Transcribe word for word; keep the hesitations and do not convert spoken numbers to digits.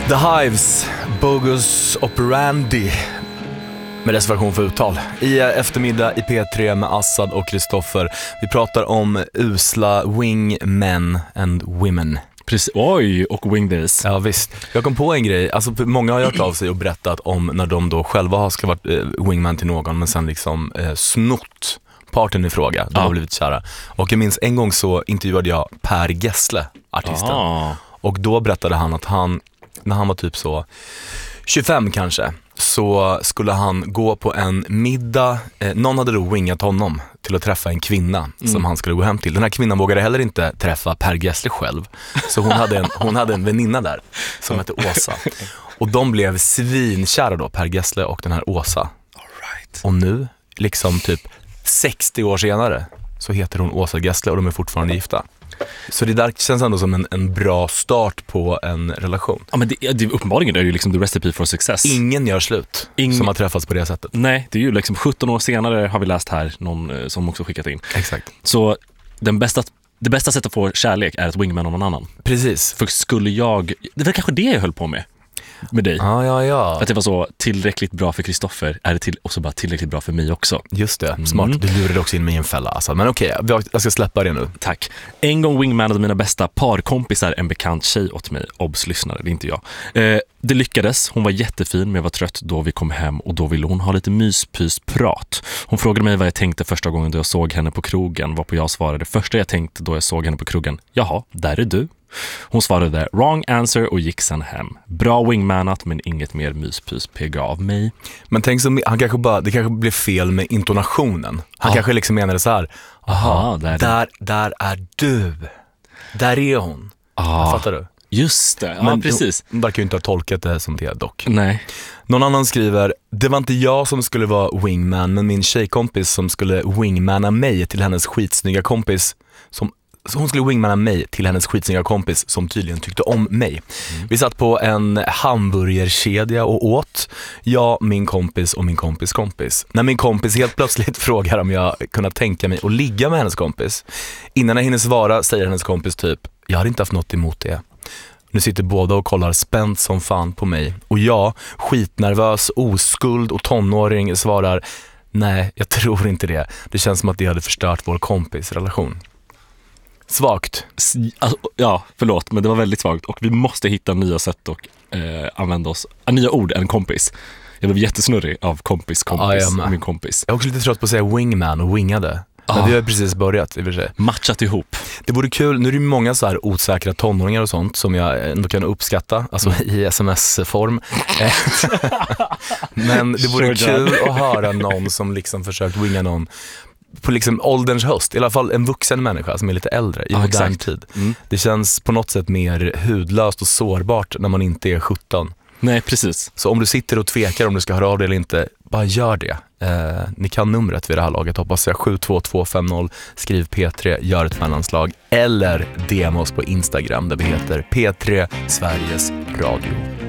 The Hives, Bogus Operandi med reservation för uttal. I eftermiddag i P tre med Assad och Kristoffer. Vi pratar om usla wingmen and women. Precis. Oj, och wingdays. Ja visst. Jag kom på en grej. Alltså, många har hört av sig och berättat om när de då själva har ska varit eh, wingman till någon, men sen liksom eh, snott parten i fråga. De ja. har blivit kära. Och jag minns en gång så intervjuade jag Per Gessle, artisten. Ah. Och då berättade han att han, när han var typ så tjugofem kanske, så skulle han gå på en middag. Eh, någon hade då wingat honom till att träffa en kvinna mm. som han skulle gå hem till. Den här kvinnan vågade heller inte träffa Per Gessle själv. Så hon hade en, hon hade en väninna där som hette Åsa. Och de blev svinkära då, Per Gessle och den här Åsa. All right. Och nu, liksom typ sextio år senare, så heter hon Åsa Gessle och de är fortfarande gifta. Så det där känns ändå som en, en bra start på en relation. Ja, men det, det, uppenbarligen är det ju liksom the recipe for success. Ingen gör slut Ingen... som har träffats på det sättet. Nej, det är ju liksom sjutton år senare har vi läst här, någon som också skickat in. Exakt. Så den bästa, det bästa sättet att få kärlek är att wingman någon annan. Precis. För skulle jag, det var kanske det jag höll på med med dig. Ja, ja, ja. Att det var så tillräckligt bra för Kristoffer, är det till, också bara tillräckligt bra för mig också. Just det, smart. Mm. Du lurade också in mig i en fälla. Alltså. Men okej, okay, jag ska släppa det nu. Tack. En gång wingmanade mina bästa parkompisar en bekant tjej åt mig. Obs, lyssnare, det är inte jag. Eh, det lyckades, hon var jättefin, men jag var trött då vi kom hem och då ville hon ha lite myspysprat. Hon frågade mig vad jag tänkte första gången då jag såg henne på krogen, varpå jag svarade första jag tänkte då jag såg henne på krogen, jaha, där är du. Hon svarade wrong answer och gick sen hem. Bra wingmanat, men inget mer myspys P G av mig. Men tänk så, han kanske bara, det kanske blev fel med intonationen. Han ja. kanske liksom menade så här, aha, där, där, där är du. Där är hon. Ja. Fattar du? Just det, ja, men precis. Hon verkar ju inte ha tolkat det som det dock. Nej. Någon annan skriver, det var inte jag som skulle vara wingman, men min tjejkompis som skulle wingmana mig till hennes skitsnygga kompis som Så hon skulle wingmana mig till hennes skitsnygga kompis som tydligen tyckte om mig. Mm. Vi satt på en hamburgerkedja och åt. Jag, min kompis och min kompis kompis. När min kompis helt plötsligt frågar om jag kunde tänka mig att ligga med hennes kompis. Innan jag hinner svara säger hennes kompis typ, jag hade inte haft något emot det. Nu sitter båda och kollar spänt som fan på mig. Och jag, skitnervös, oskuld och tonåring, svarar, nej, jag tror inte det. Det känns som att det hade förstört vår kompisrelation. Svagt. Alltså, ja, förlåt, men det var väldigt svagt. Och vi måste hitta nya sätt och eh, använda oss äh, nya ord än kompis. Jag blev jättesnurrig av kompis, kompis ja, och min kompis. Jag är också lite trött på att säga wingman och wingade. Men ah. vi har precis börjat i och för sig. Matchat ihop. Det vore kul, nu är det många så här osäkra tonåringar och sånt som jag ändå kan uppskatta, alltså mm. i sms-form. Men det vore kul att höra någon som liksom försökt winga någon på liksom ålderns höst, i alla fall en vuxen människa som är lite äldre i ah, modern exakt. tid. Mm. Det känns på något sätt mer hudlöst och sårbart när man inte är sjutton. Nej, precis. Så om du sitter och tvekar om du ska höra av dig eller inte, bara gör det. Eh, ni kan numret vid det här laget, hoppas jag, sju två två fem noll, skriv P tre, gör ett mellanslag eller D M oss på Instagram där vi heter P tre Sveriges Radio.